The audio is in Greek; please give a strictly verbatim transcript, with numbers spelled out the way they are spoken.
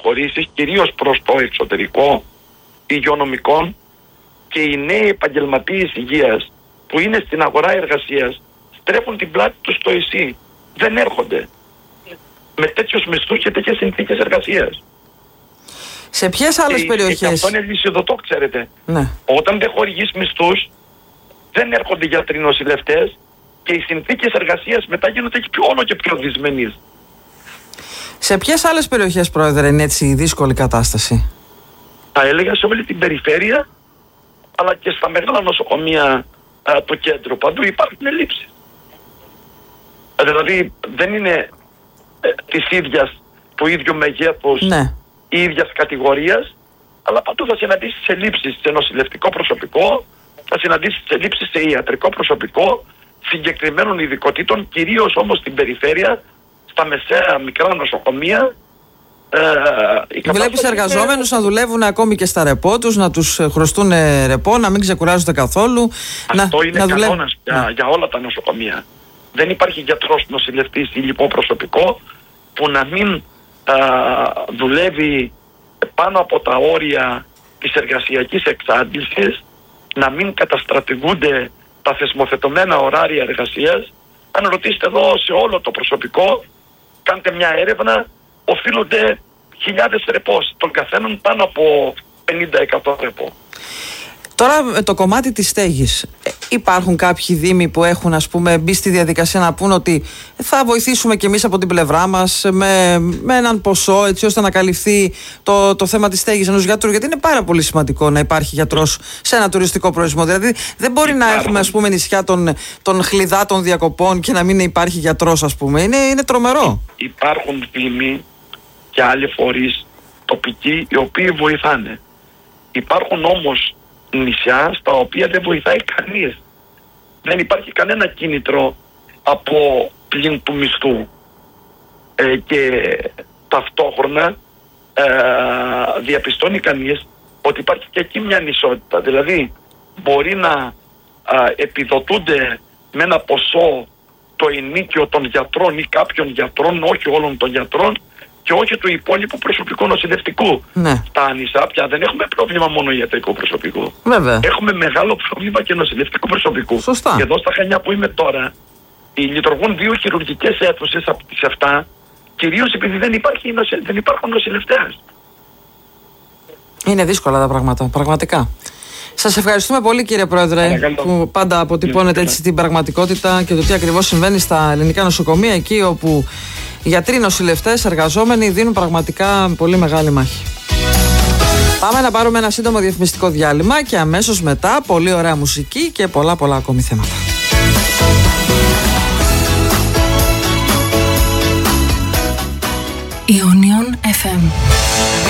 προχωρήσει κυρίως προς το εξωτερικό υγειονομικών, και οι νέοι επαγγελματίες υγείας που είναι στην αγορά εργασίας στρέφουν την πλάτη τους στο ΕΣΥ. Δεν έρχονται με τέτοιους μισθούς και τέτοιες συνθήκες εργασίας. Σε ποιες άλλες και, περιοχές? Και αυτό είναι λυσιδωτό, ξέρετε. Ναι. Όταν δεν χορηγείς μισθούς, δεν έρχονται γιατροί, νοσηλευτές, και οι συνθήκες εργασίας μετά γίνονται και πιο, όλο και πιο δυσμενείς. Σε ποιες άλλες περιοχές, Πρόεδρε, είναι έτσι η δύσκολη κατάσταση? Θα έλεγα σε όλη την περιφέρεια, αλλά και στα μεγάλα νοσοκομεία α, το κέντρο. Παντού υπάρχουν ελλείψεις. Δηλαδή δεν είναι ε, της ίδιας, του ίδιου μεγέθους, ναι. ή ίδιας κατηγορίας, αλλά παντού θα συναντήσεις ελλείψεις σε νοσηλευτικό προσωπικό, θα συναντήσεις ελλείψεις σε ιατρικό προσωπικό συγκεκριμένων ειδικοτήτων, κυρίως όμως στην περιφέρεια, στα μεσαία μικρά νοσοκομεία. Ε, Βλέπεις εργαζόμενους είναι... να δουλεύουν ακόμη και στα ρεπό τους, να τους χρωστούν ρεπό, να μην ξεκουράζονται καθόλου. Αυτό να, είναι να κανόνας δουλεύουν... για, ναι. για όλα τα νοσοκομεία. Δεν υπάρχει γιατρός, νοσηλευτής ή λοιπό προσωπικό που να μην α, δουλεύει πάνω από τα όρια της εργασιακής εξάντλησης, να μην καταστρατηγούνται τα θεσμοθετωμένα ωράρια εργασίας. Αν ρωτήσετε εδώ σε όλο το προσωπικό, κάντε μια έρευνα, οφείλονται χιλιάδες ρεπός, τον καθέναν πάνω από πενήντα τοις εκατό ρεπό. Τώρα με το κομμάτι της στέγης, υπάρχουν κάποιοι δήμοι που έχουν, ας πούμε, μπει στη διαδικασία να πούν ότι θα βοηθήσουμε κι εμείς από την πλευρά μας με, με έναν ποσό, έτσι ώστε να καλυφθεί το, το θέμα της στέγης ενός γιατρού? Γιατί είναι πάρα πολύ σημαντικό να υπάρχει γιατρός σε ένα τουριστικό προορισμό. Δηλαδή δεν μπορεί υπάρχουν. να έχουμε, ας πούμε, νησιά των, των χλιδάτων διακοπών και να μην υπάρχει γιατρός, ας πούμε. Είναι, είναι τρομερό. Υπάρχουν δήμοι και άλλοι φορείς τοπικοί οι οποίοι βοηθάνε. Υπάρχουν όμως νησιά στα οποία δεν βοηθάει κανείς. Δεν υπάρχει κανένα κίνητρο από πλην του μισθού. Ε, και ταυτόχρονα ε, διαπιστώνει κανείς ότι υπάρχει και εκεί μια ανισότητα. Δηλαδή μπορεί να ε, επιδοτούνται με ένα ποσό το ενίκιο των γιατρών ή κάποιων γιατρών, όχι όλων των γιατρών, και όχι του υπόλοιπου προσωπικού νοσηλευτικού. Ναι. Στα νησιά πια δεν έχουμε πρόβλημα μόνο ιατρικού προσωπικού. Βέβαια. Έχουμε μεγάλο πρόβλημα και νοσηλευτικού προσωπικού. Σωστά. Και εδώ στα Χανιά που είμαι τώρα, λειτουργούν δύο χειρουργικές αίθουσες από τις επτά, κυρίως επειδή δεν, υπάρχει, δεν υπάρχουν νοσηλευτές. Είναι δύσκολα τα πράγματα, πραγματικά. Σας ευχαριστούμε πολύ, κύριε Πρόεδρε, Ανακαλώ. που πάντα αποτυπώνετε έτσι την πραγματικότητα και το τι ακριβώς συμβαίνει στα ελληνικά νοσοκομεία, εκεί όπου γιατροί, νοσηλευτές, εργαζόμενοι δίνουν πραγματικά πολύ μεγάλη μάχη. Πάμε να πάρουμε ένα σύντομο διαφημιστικό διάλειμμα και αμέσως μετά πολύ ωραία μουσική και πολλά πολλά ακόμη θέματα. Ionion εφ εμ.